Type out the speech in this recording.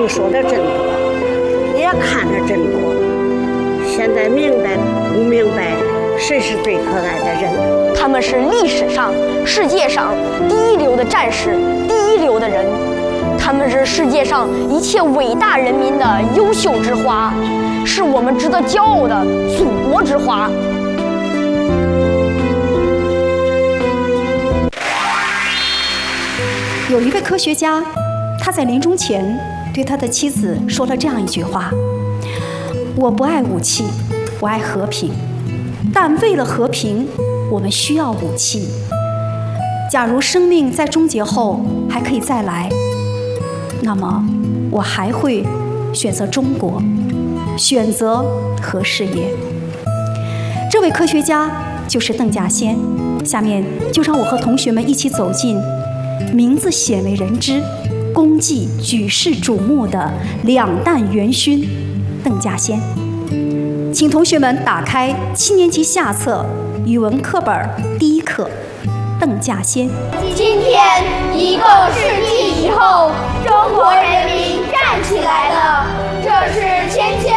听说的真多，也看的真多。现在明白不明白谁是最可爱的人？ 他们是历史上、世界上第一流的战士，第一流的人。他们是世界上一切伟大人民的优秀之花，是我们值得骄傲的祖国之花。 有一位科学家，他在临终前对他的妻子说了这样一句话：我不爱武器，我爱和平，但为了和平，我们需要武器。假如生命在终结后还可以再来，那么我还会选择中国，选择核事业。这位科学家就是邓稼先。下面就让我和同学们一起走进名字鲜为人知、功绩举世瞩目的两弹元勋邓稼先。请同学们打开7年级下册语文课本第1课《邓稼先》。 今天一个世纪以后，中国人民站起来了，这是千千